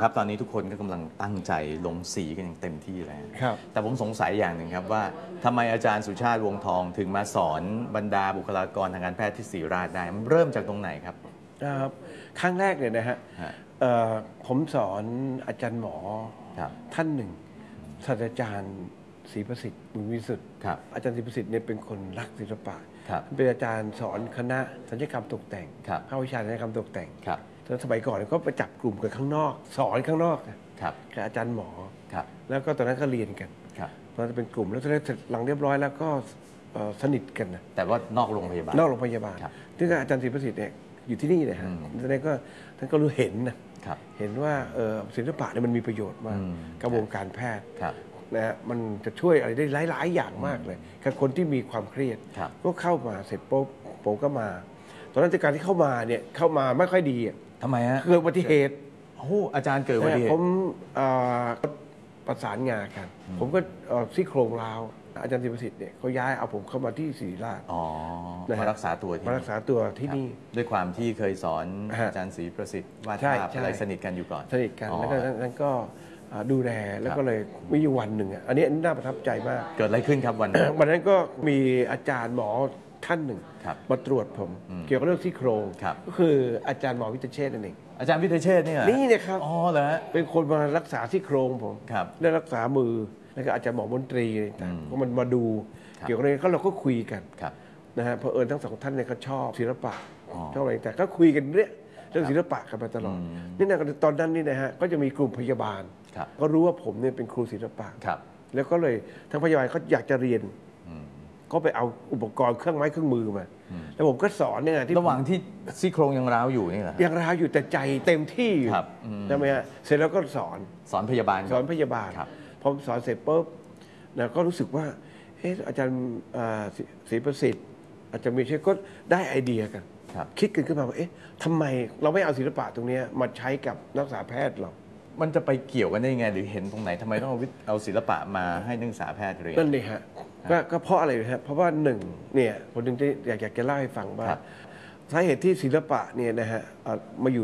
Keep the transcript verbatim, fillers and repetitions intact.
ครับตอนนี้ทุกคนก็กำลังตั้งใจลงสีกันอย่างเต็มที่แล้วครับแต่ผมสงสัยอย่างหนึ่งครับว่าทำไมอาจารย์สุชาติวงศ์ทองถึงมาสอนบรรดาบุคลากรทางการแพทย์ที่ศรีราชได้มันเริ่มจากตรงไหนครับครับครั้งแรกเนี่ยนะฮะฮะเอ่อผมสอนอาจารย์หมอครับท่านหนึ่งศาสตราจารย์ศรีประสิทธิ์บุญวิสุทธิ์ครับอาจารย์ศรีประสิทธิ์เนี่ยเป็นคนรักศิลปะครับเป็นอาจารย์สอนคณะศัลยกรรมตกแต่งครับภาควิชาศัลยกรรมตกแต่งครับตอนสมัยก่อนก็ไปจับกลุ่มกันข้างนอก สอนข้างนอกนะครับ กับอาจารย์หมอครับแล้วก็ตอนนั้นก็เรียนกันครับตอนนั้นเป็นกลุ่มแล้วเสร็จหลังเรียบร้อยแล้วก็เอ่อสนิทกันนะแต่ว่านอกโรงพยาบาลนอกโรงพยาบาลครับซึ่งอาจารย์ศรีประสิทธิ์เนี่ยอยู่ที่นี่เลยฮะอืมท่านก็ท่านก็รู้เห็นนะครับ เห็นว่าเอ่อศิลปะเนี่ยมันมีประโยชน์มากอืมกับวงการแพทย์ครับนะฮะมันจะช่วยอะไรได้หลาย ๆ อย่างมากเลยกับคนที่มีความเครียดครับก็เข้ามาเสร็จปุ๊บผมก็มา ตอนนั้นจากการที่เข้ามาเนี่ยเข้ามาไม่ค่อยดีอะทำไมฮะเกิดอุบัติเหตุโอ้โหอาจารย์เกิดอุบัติเหตุผมเอ่อประสานงานกัน ผมก็เอ่อซี่โครงร้าวอาจารย์ศรีประสิทธิ์เนี่ยเขาย้ายเอาผมเข้ามาที่ศรีราชอ๋อนะฮะมารักษาตัวที่มารักษาตัวที่นี่ด้วยความที่เคยสอนฮะอาจารย์ศรีประสิทธิ์วาดใช่ภาพใช่อะไรสนิทกันอยู่ก่อนสนิทกันอ๋อแล้วก็นั้นก็อ่าดูแลแล้วก็เลยมีอยู่วันหนึ่งอ่ะอันนี้น่าประทับใจมากเกิดอะไรขึ้นครับวันนั้นวันนั้นก็มีอาจารย์หมอท่านหนึ่งครับมาตรวจผมอืมเกี่ยวกับเรื่องซี่โครงครับก็คืออาจารย์หมอวิเชษฐ์นั่นเองอาจารย์วิเทยเชษฐ์เนี่ยเหรอนี่เนี่ยครับอ๋อเหรอฮะเป็นคนมารักษาซี่โครงผมครับได้รักษามือแล้วก็อาจารย์หมอมนตรีต่างอืมๆก็มันมาดูครับเกี่ยวกับเรื่องนี้ก็เราก็คุยกันครับนะฮะเพอเอิญทั้งสองท่านเนี่ยก็ชอบศิลปะอ๋อชอบอะไรแต่างๆก็คุยกันเรื่องเรื่องศิลปะกันมาตลอดอืมนี่นะตอนนั้นนี่นะฮะก็จะมีกลุ่มพยาบาลครับก็รู้ว่าผมเนี่ยเป็นครูศิลปะครับแล้วก็เลยทางพยาบาลเขาอยากจะเรียนอืมก็ไปเอาอุปกรณ์เครื่องไม้เครื่องมือมาอืมแล้วผมก็สอนเนี่ยที่ระหว่างที่ซี่โครงยังร้าวอยู่นี่เหรอฮะยังราวอยู่แต่ใจเต็มที่อยู่ครับอืมใช่ไหมฮะเสร็จแล้วก็สอนสอนพยาบาลสอนพยาบาลครับพอสอนเสร็จปุ๊บนะก็รู้สึกว่าเอออาจารย์อ่าศรีศรีประสิทธิ์อาจารย์มีเชษก็ได้ไอเดียกันครับคิดกันขึ้นมาว่าเอ๊ะทำไมเราไม่เอาศิลปะตรงเนี้ยมาใช้กับนักศึกษาแพทย์เรามันจะไปเกี่ยวกันได้ยังไงหรือเห็นตรงไหนทำไมต้องเอาวิเอาศิลปะมาให้นักศึกษาแพทย์เรียนนั่นเลยฮะก็ก็เพราะอะไรฮะเพราะว่าหนึ่งเนี่ยผมถึงจะอยากอยากจะเล่าให้ฟังว่าครับสาเหตุที่ศิลปะเนี่ยนะฮะเอ่อมาอยู่